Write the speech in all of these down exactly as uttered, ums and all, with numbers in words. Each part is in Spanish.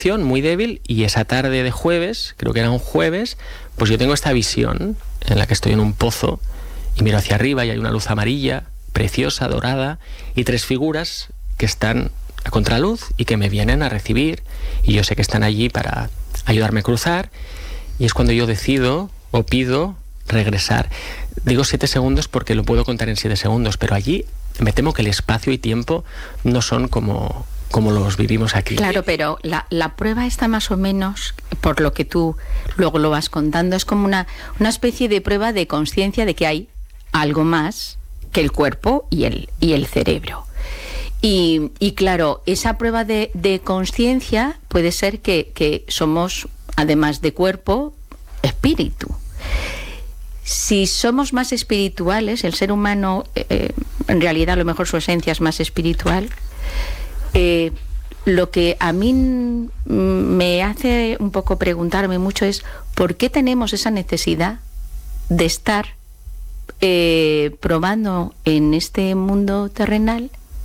muy débil, y esa tarde de jueves, creo que era un jueves, pues yo tengo esta visión en la que estoy en un pozo y miro hacia arriba y hay una luz amarilla, preciosa, dorada, y tres figuras que están a contraluz y que me vienen a recibir, y yo sé que están allí para ayudarme a cruzar, y es cuando yo decido o pido regresar. Digo siete segundos porque lo puedo contar en siete segundos, pero allí me temo que el espacio y tiempo no son como... como los vivimos aquí. Claro, pero la, la prueba está más o menos, por lo que tú luego lo vas contando, es como una, una especie de prueba de conciencia de que hay algo más que el cuerpo y el, y el cerebro. Y, y claro, esa prueba de, de conciencia puede ser que, que somos, además de cuerpo, espíritu. Si somos más espirituales, el ser humano, eh, en realidad a lo mejor su esencia es más espiritual. Eh, lo que a mí me hace un poco preguntarme mucho es ¿por qué tenemos esa necesidad de estar eh, probando en este mundo terrenal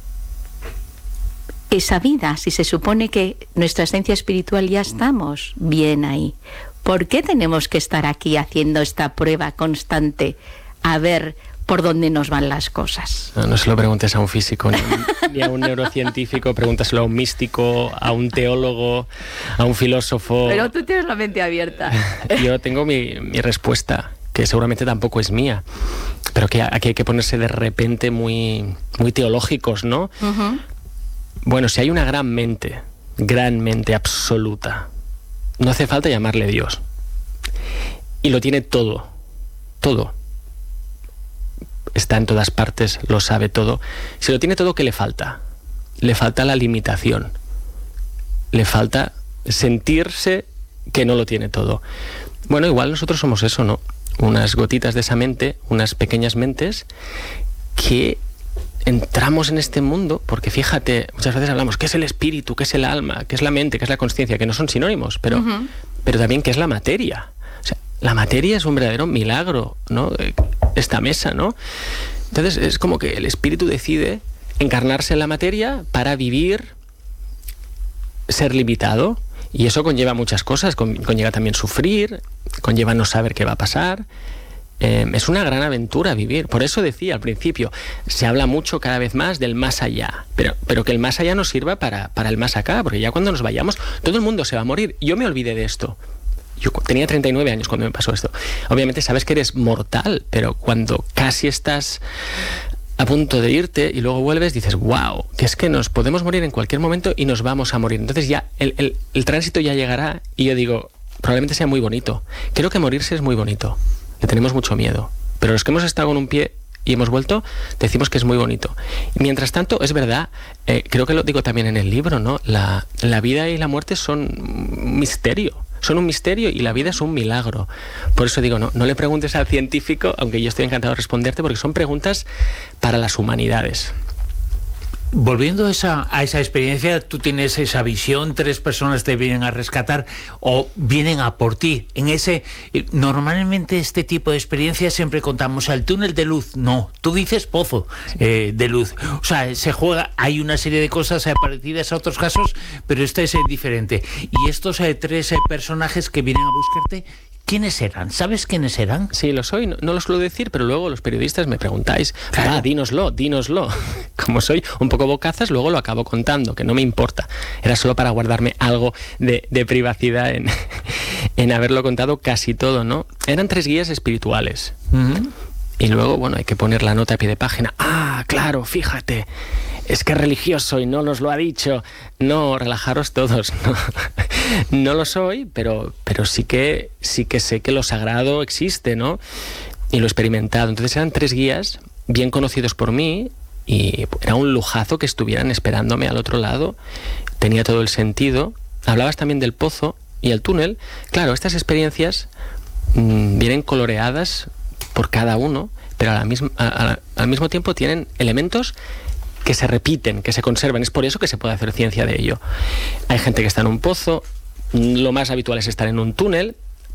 esa vida, si se supone que nuestra esencia espiritual ya estamos bien ahí? ¿Por qué tenemos que estar aquí haciendo esta prueba constante a ver por dónde nos van las cosas? No, no se lo preguntes a un físico ni, ni a un neurocientífico, pregúntaselo a un místico, a un teólogo, a un filósofo. Pero tú tienes la mente abierta. Yo tengo mi, mi respuesta, que seguramente tampoco es mía, pero que aquí hay que ponerse de repente muy, muy teológicos, ¿no? Uh-huh. Bueno, si hay una gran mente, gran mente absoluta, no hace falta llamarle Dios. Y lo tiene todo, todo. Está en todas partes, lo sabe todo. Si lo tiene todo, ¿qué le falta? Le falta la limitación. Le falta sentirse que no lo tiene todo. Bueno, igual nosotros somos eso, ¿no? Unas gotitas de esa mente, unas pequeñas mentes que entramos en este mundo, porque fíjate, muchas veces hablamos, ¿qué es el espíritu? ¿Qué es el alma? ¿Qué es la mente? ¿Qué es la consciencia? Que no son sinónimos, pero, uh-huh. pero también ¿qué es la materia? O sea, la materia es un verdadero milagro, ¿no? Esta mesa, ¿no? Entonces es como que el espíritu decide encarnarse en la materia para vivir, ser limitado, y eso conlleva muchas cosas, con, conlleva también sufrir, conlleva no saber qué va a pasar. Eh, es una gran aventura vivir. Por eso decía al principio, se habla mucho cada vez más del más allá, pero, pero que el más allá nos sirva para, para el más acá, porque ya cuando nos vayamos todo el mundo se va a morir. Yo me olvidé de esto. Yo tenía treinta y nueve años cuando me pasó esto. Obviamente sabes que eres mortal, pero cuando casi estás a punto de irte y luego vuelves, dices, wow, que es que nos podemos morir en cualquier momento y nos vamos a morir. Entonces ya el, el, el tránsito ya llegará, y yo digo, probablemente sea muy bonito. Creo que morirse es muy bonito. Le tenemos mucho miedo, pero los que hemos estado con un pie y hemos vuelto, decimos que es muy bonito. Y mientras tanto, es verdad, eh, creo que lo digo también en el libro, ¿no? La, la vida y la muerte son un misterio, son un misterio y la vida es un milagro. Por eso digo, no, no le preguntes al científico, aunque yo estoy encantado de responderte, porque son preguntas para las humanidades. Volviendo a esa, a esa experiencia, tú tienes esa visión, tres personas te vienen a rescatar o vienen a por ti. En ese, normalmente este tipo de experiencias siempre contamos el túnel de luz. No, tú dices pozo eh, de luz. O sea, se juega, hay una serie de cosas eh, parecidas a otros casos, pero este es eh, diferente. Y estos eh, tres eh, personajes que vienen a buscarte, ¿quiénes eran? ¿Sabes quiénes eran? Sí, lo soy, no, no lo suelo decir, pero luego los periodistas me preguntáis, claro. ah, dínoslo, dínoslo. Como soy un poco bocazas, luego lo acabo contando, que no me importa. Era solo para guardarme algo de, de privacidad en, en haberlo contado casi todo, ¿no? Eran tres guías espirituales. Uh-huh. Y luego, bueno, hay que poner la nota a pie de página. Ah, claro, fíjate, es que es religioso y no nos lo ha dicho. No, relajaros todos, no, no lo soy, pero, pero sí que, sí que sé que lo sagrado existe, ¿no? Y lo he experimentado. Entonces eran tres guías bien conocidos por mí y era un lujazo que estuvieran esperándome al otro lado. Tenía todo el sentido. Hablabas también del pozo y el túnel. Claro, estas experiencias mmm, vienen coloreadas por cada uno, pero a la misma, a, a, al mismo tiempo tienen elementos que se repiten, que se conservan. Es por eso que se puede hacer ciencia de ello. Hay gente que está en un pozo, lo más habitual es estar en un túnel,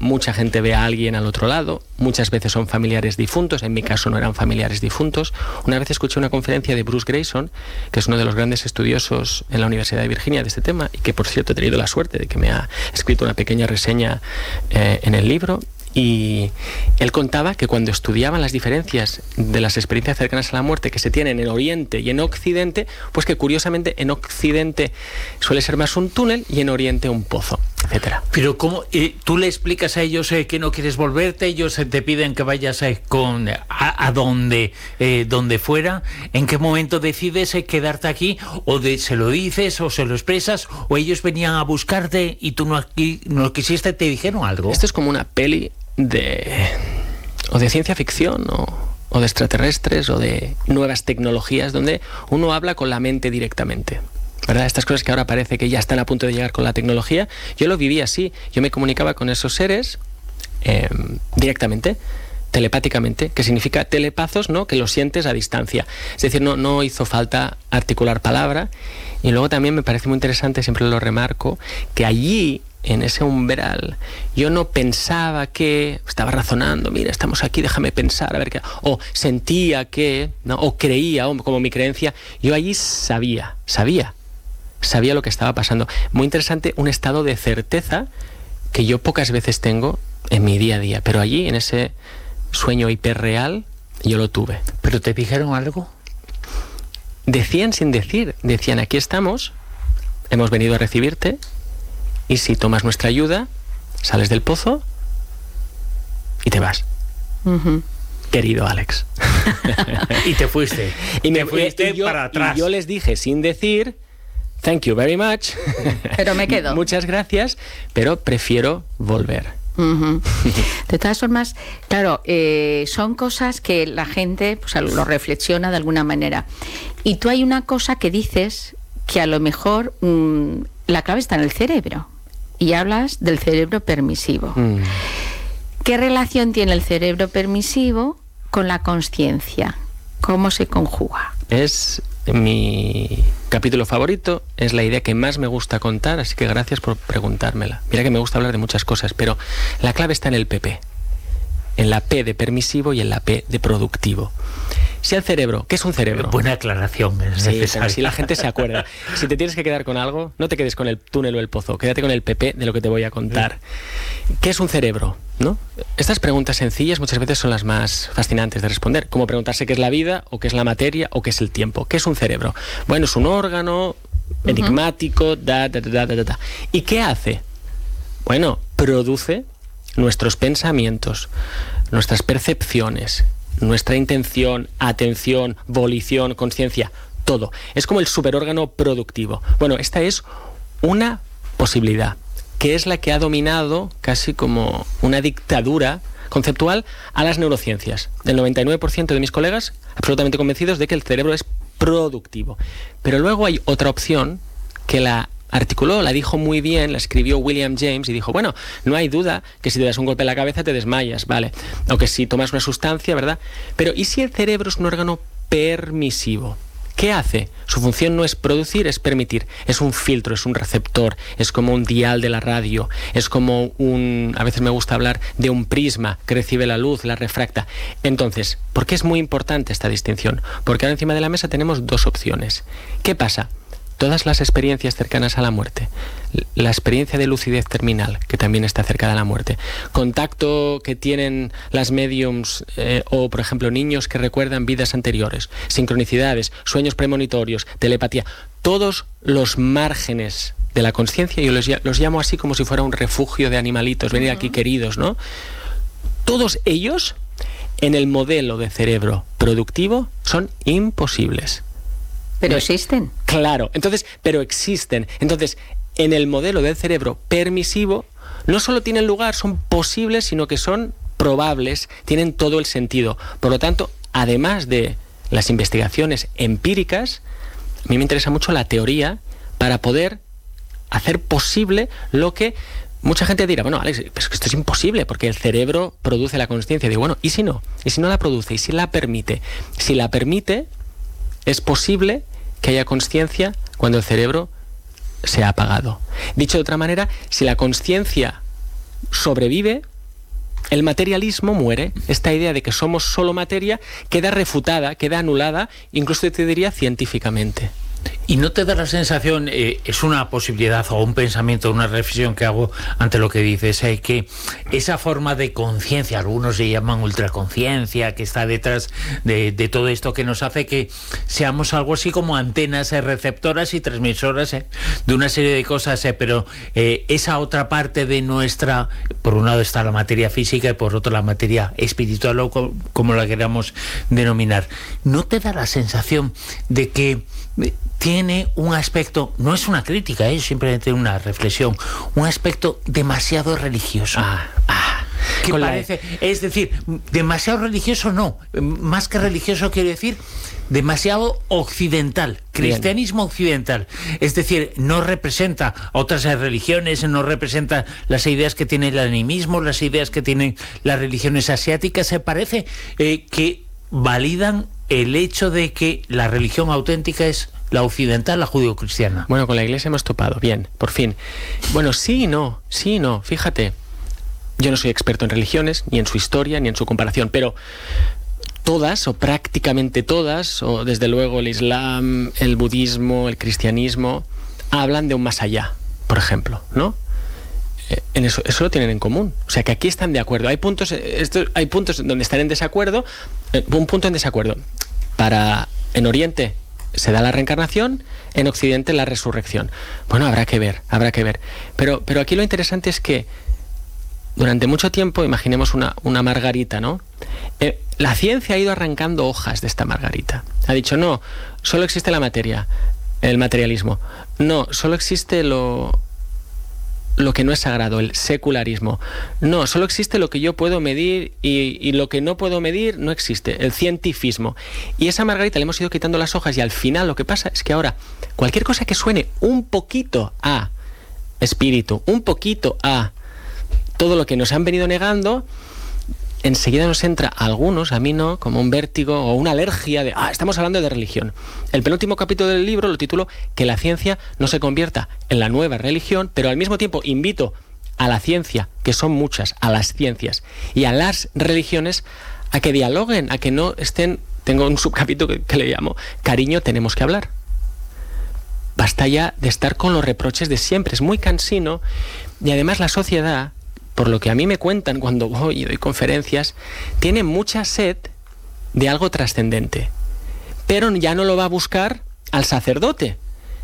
mucha gente ve a alguien al otro lado, muchas veces son familiares difuntos, en mi caso no eran familiares difuntos. Una vez escuché una conferencia de Bruce Grayson, que es uno de los grandes estudiosos en la Universidad de Virginia de este tema, y que por cierto he tenido la suerte de que me ha escrito una pequeña reseña eh, en el libro. Y él contaba que cuando estudiaban las diferencias de las experiencias cercanas a la muerte que se tienen en Oriente y en Occidente, pues que curiosamente en Occidente suele ser más un túnel y en Oriente un pozo, etcétera. Pero ¿cómo eh, tú le explicas a ellos eh, que no quieres volverte? Ellos eh, te piden que vayas eh, con a, a donde eh, donde fuera. ¿En qué momento decides eh, quedarte aquí? ¿O de, se lo dices o se lo expresas? ¿O ellos venían a buscarte y tú no aquí no quisiste, te dijeron algo? Esto es como una peli de o de ciencia ficción o, o de extraterrestres o de nuevas tecnologías donde uno habla con la mente directamente, ¿verdad? Estas cosas que ahora parece que ya están a punto de llegar con la tecnología, yo lo viví así. Yo me comunicaba con esos seres eh, directamente, telepáticamente, que significa telepazos, ¿no? Que lo sientes a distancia. Es decir, no, no hizo falta articular palabra. Y luego también me parece muy interesante, siempre lo remarco, que allí, en ese umbral, yo no pensaba que, estaba razonando, mira, estamos aquí, déjame pensar, a ver qué, o sentía que, ¿no? O creía, o como mi creencia, yo allí sabía, sabía, sabía lo que estaba pasando. Muy interesante, un estado de certeza que yo pocas veces tengo en mi día a día, pero allí, en ese sueño hiperreal, yo lo tuve. ¿Pero te dijeron algo? Decían sin decir, decían, aquí estamos, hemos venido a recibirte, y si tomas nuestra ayuda, sales del pozo y te vas. Uh-huh. Querido Alex. Y te fuiste. Y me te fuiste y yo, para atrás. Y yo les dije sin decir, thank you very much. Pero me quedo. Muchas gracias, pero prefiero volver. Uh-huh. De todas formas, claro, eh, son cosas que la gente pues, lo reflexiona de alguna manera. Y tú hay una cosa que dices que a lo mejor mmm, la clave está en el cerebro. Y hablas del cerebro permisivo. Mm. ¿Qué relación tiene el cerebro permisivo con la consciencia? ¿Cómo se conjuga? Es mi capítulo favorito, es la idea que más me gusta contar, así que gracias por preguntármela. Mira que me gusta hablar de muchas cosas, pero la clave está en el P P. En la P de permisivo y en la P de productivo. Si el cerebro, ¿qué es un cerebro? Buena aclaración, es sí, necesario. Si la gente se acuerda. Si te tienes que quedar con algo, no te quedes con el túnel o el pozo, quédate con el P P de lo que te voy a contar. Sí. ¿Qué es un cerebro? ¿No? Estas preguntas sencillas muchas veces son las más fascinantes de responder, como preguntarse qué es la vida, o qué es la materia, o qué es el tiempo. ¿Qué es un cerebro? Bueno, es un órgano enigmático, da, da, da, da, da, da. ¿Y qué hace? Bueno, produce nuestros pensamientos, nuestras percepciones, nuestra intención, atención, volición, conciencia, todo. Es como el superórgano productivo. Bueno, esta es una posibilidad, que es la que ha dominado casi como una dictadura conceptual a las neurociencias. El noventa y nueve por ciento de mis colegas absolutamente convencidos de que el cerebro es productivo. Pero luego hay otra opción que la articuló, la dijo muy bien, la escribió William James y dijo, bueno, no hay duda que si te das un golpe en la cabeza te desmayas, ¿vale? O que si tomas una sustancia, ¿verdad? Pero ¿y si el cerebro es un órgano permisivo? ¿Qué hace? Su función no es producir, es permitir. Es un filtro, es un receptor, es como un dial de la radio, es como un... A veces me gusta hablar de un prisma que recibe la luz, la refracta. Entonces, ¿por qué es muy importante esta distinción? Porque ahora encima de la mesa tenemos dos opciones. ¿Qué pasa? Todas las experiencias cercanas a la muerte, la experiencia de lucidez terminal, que también está cerca de la muerte, contacto que tienen las mediums eh, o, por ejemplo, niños que recuerdan vidas anteriores, sincronicidades, sueños premonitorios, telepatía, todos los márgenes de la conciencia, yo los, los llamo así como si fuera un refugio de animalitos, venid aquí queridos, ¿no? Todos ellos, en el modelo de cerebro productivo, son imposibles. Pero existen. Claro, entonces, pero existen. Entonces, en el modelo del cerebro permisivo, no solo tienen lugar, son posibles, sino que son probables, tienen todo el sentido. Por lo tanto, además de las investigaciones empíricas, a mí me interesa mucho la teoría para poder hacer posible lo que mucha gente dirá, bueno, Alex, pero es que esto es imposible porque el cerebro produce la consciencia. Digo, bueno, ¿y si no? ¿Y si no la produce? ¿Y si la permite? Si la permite, es posible que haya consciencia cuando el cerebro se ha apagado. Dicho de otra manera, si la consciencia sobrevive, el materialismo muere, esta idea de que somos solo materia queda refutada, queda anulada, incluso te diría científicamente. ¿Y no te da la sensación, eh, es una posibilidad o un pensamiento, una reflexión que hago ante lo que dices, eh, que esa forma de conciencia, algunos se llaman ultraconciencia, que está detrás de, de todo esto, que nos hace que seamos algo así como antenas eh, receptoras y transmisoras eh, de una serie de cosas, eh, pero eh, esa otra parte de nuestra, por un lado está la materia física y por otro la materia espiritual o co- como la queramos denominar, ¿no te da la sensación de que tiene un aspecto, no es una crítica, es simplemente una reflexión, un aspecto demasiado religioso? Ah, ah, que con parece, la... es decir, demasiado religioso no, más que religioso quiere decir demasiado occidental, cristianismo Bien. occidental, es decir, no representa otras religiones, no representa las ideas que tiene el animismo, las ideas que tienen las religiones asiáticas, se parece eh, que validan el hecho de que la religión auténtica es la occidental, la judeocristiana. Bueno, con la Iglesia hemos topado, bien, por fin. Bueno, sí y no, sí y no, fíjate, yo no soy experto en religiones, ni en su historia, ni en su comparación, pero todas, o prácticamente todas, o desde luego el Islam, el budismo, el cristianismo, hablan de un más allá, por ejemplo, ¿no? Eh, en eso, eso lo tienen en común. O sea, que aquí están de acuerdo. Hay puntos, esto, hay puntos donde están en desacuerdo, eh, un punto en desacuerdo. Para, en Oriente se da la reencarnación, en Occidente la resurrección. Bueno, habrá que ver, habrá que ver. Pero, pero aquí lo interesante es que durante mucho tiempo, imaginemos una, una margarita, ¿no? Eh, la ciencia ha ido arrancando hojas de esta margarita. Ha dicho, no, solo existe la materia, el materialismo. No, solo existe lo... lo que no es sagrado, el secularismo. No, solo existe lo que yo puedo medir y, y lo que no puedo medir no existe, el cientifismo. Y esa margarita le hemos ido quitando las hojas y al final lo que pasa es que ahora cualquier cosa que suene un poquito a espíritu, un poquito a todo lo que nos han venido negando, enseguida nos entra a algunos, a mí no, como un vértigo o una alergia de, ah, estamos hablando de religión. El penúltimo capítulo del libro lo titulo Que la ciencia no se convierta en la nueva religión, pero al mismo tiempo invito a la ciencia, que son muchas, a las ciencias y a las religiones, a que dialoguen, a que no estén, tengo un subcapítulo que, que le llamo Cariño, tenemos que hablar. Basta ya de estar con los reproches de siempre, es muy cansino y además la sociedad, por lo que a mí me cuentan cuando voy y doy conferencias, tiene mucha sed de algo trascendente, pero ya no lo va a buscar al sacerdote.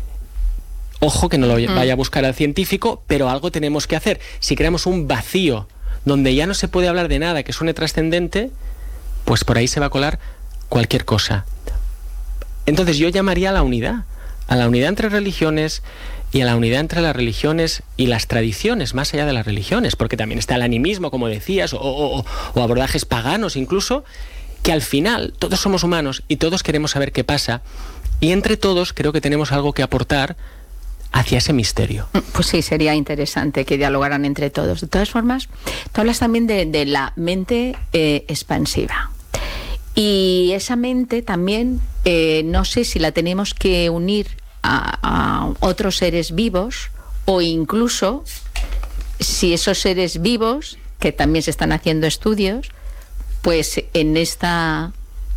Ojo que no lo vaya a buscar al científico, pero algo tenemos que hacer. Si creamos un vacío donde ya no se puede hablar de nada que suene trascendente, pues por ahí se va a colar cualquier cosa. Entonces yo llamaría a la unidad, a la unidad entre religiones y a la unidad entre las religiones y las tradiciones, más allá de las religiones, porque también está el animismo, como decías, o, o, o abordajes paganos incluso, que al final todos somos humanos y todos queremos saber qué pasa, y entre todos creo que tenemos algo que aportar hacia ese misterio. Pues sí, sería interesante que dialogaran entre todos. De todas formas, tú hablas también de, de la mente eh, expansiva. Y esa mente también, eh, no sé si la tenemos que unir A, a otros seres vivos, o incluso si esos seres vivos, que también se están haciendo estudios, pues en esta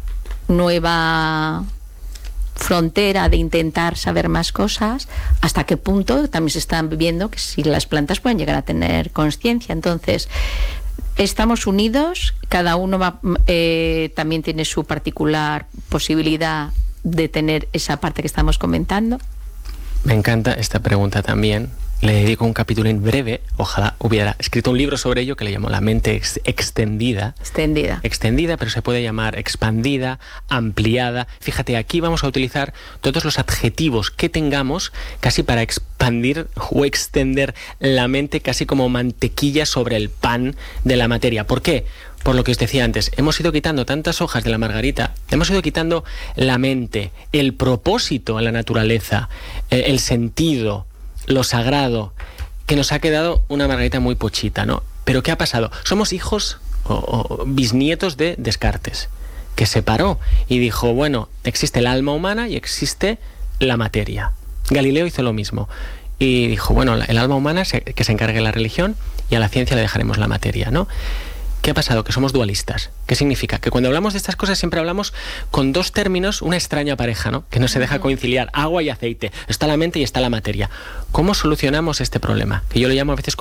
nueva frontera de intentar saber más cosas, hasta qué punto también se están viendo que si las plantas pueden llegar a tener conciencia. Entonces, estamos unidos, cada uno va, eh, también tiene su particular posibilidad de tener esa parte que estamos comentando. Me encanta esta pregunta también. Le dedico un capítulo en breve. Ojalá hubiera escrito un libro sobre ello que le llamo La mente ex extendida. Extendida. Extendida, pero se puede llamar expandida, ampliada. Fíjate, aquí vamos a utilizar todos los adjetivos que tengamos casi para expandir o extender la mente casi como mantequilla sobre el pan de la materia. ¿Por qué? Por lo que os decía antes, hemos ido quitando tantas hojas de la margarita, hemos ido quitando la mente, el propósito en la naturaleza, el, el sentido, lo sagrado, que nos ha quedado una margarita muy pochita, ¿no? Pero ¿qué ha pasado? Somos hijos o, o bisnietos de Descartes, que se paró y dijo, bueno, existe el alma humana y existe la materia. Galileo hizo lo mismo y dijo, bueno, el alma humana se, que se encargue de la religión y a la ciencia le dejaremos la materia, ¿no? ¿Qué ha pasado? Que somos dualistas. ¿Qué significa? Que cuando hablamos de estas cosas siempre hablamos con dos términos, una extraña pareja, ¿no? Que no se deja conciliar, agua y aceite. Está la mente y está la materia. ¿Cómo solucionamos este problema? Que yo lo llamo a veces